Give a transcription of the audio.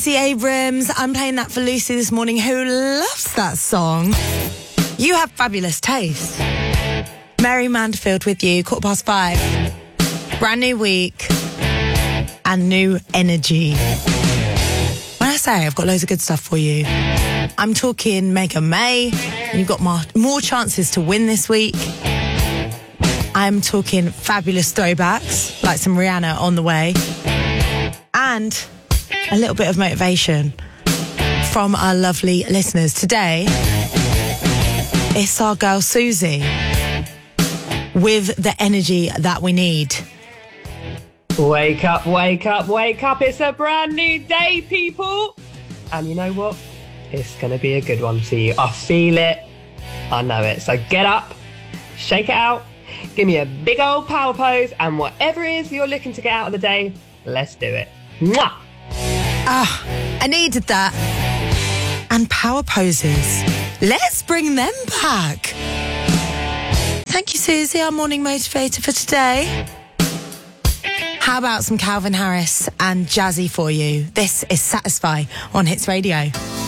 Stacey Abrams. I'm playing that for Lucy this morning, who loves that song. You have fabulous taste. Mary Manderfield with you, 5:15. Brand new week and new energy. When I say I've got loads of good stuff for you, I'm talking Mega May, and you've got more chances to win this week. I'm talking fabulous throwbacks, like some Rihanna on the way, and a little bit of motivation from our lovely listeners. Today, it's our girl Susie with the energy that we need. Wake up, wake up, wake up. It's a brand new day, people. And you know what? It's going to be a good one for you. I feel it. I know it. So get up, shake it out, give me a big old power pose, and whatever it is you're looking to get out of the day, let's do it. Mwah! I needed that. And power poses. Let's bring them back. Thank you, Susie, our morning motivator for today. How about some Calvin Harris and Jazzy for you? This is Satisfy on Hits Radio.